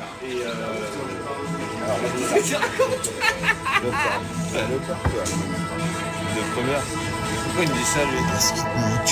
Et Alors, qu'est-ce que tu racontes? le peur, quoi. De première. Pourquoi il me dit ça lui? Parce qu'il